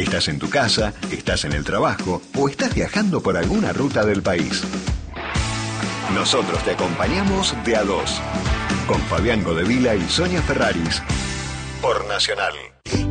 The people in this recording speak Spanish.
Estás en tu casa, estás en el trabajo o estás viajando por alguna ruta del país. Nosotros te acompañamos de A2, con Fabián Godevila y Sonia Ferraris, por Nacional.